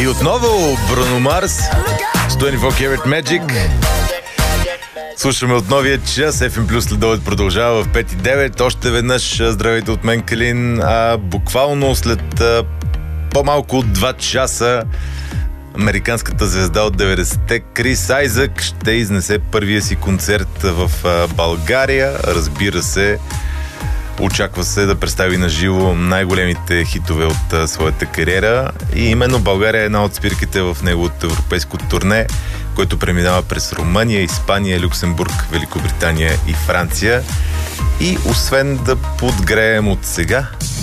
И отново Бруно Марс с 24 Karat Magic. Слушаме от новия час. FM Plus следобед продължава в 5:09. Още веднъж здравейте от мен, Калин. Буквално след по-малко от 2 часа американската звезда от 90-те Крис Айзък ще изнесе първия си концерт в България. Разбира се, очаква се да представи на живо най-големите хитове от своята кариера. И именно България е една от спирките в неговото европейско турне, който преминава през Румъния, Испания, Люксембург, Великобритания и Франция. И освен да подгреем от сега,